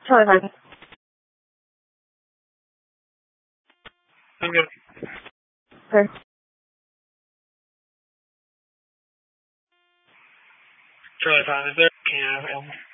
Charlie 5. I'm good. Okay. Charlie 5, is there? Can